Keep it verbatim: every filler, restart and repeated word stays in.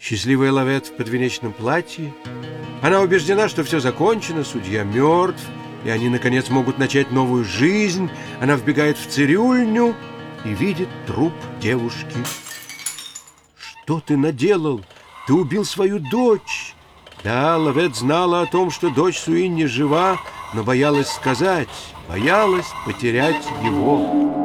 Счастливая Лавет в подвенечном платье. Она убеждена, что все закончено, судья мертв, и они, наконец, могут начать новую жизнь. Она вбегает в цирюльню и видит труп девушки. «Что ты наделал? Ты убил свою дочь!» Да, Лавет знала о том, что дочь Суинни жива, но боялась сказать, боялась потерять его.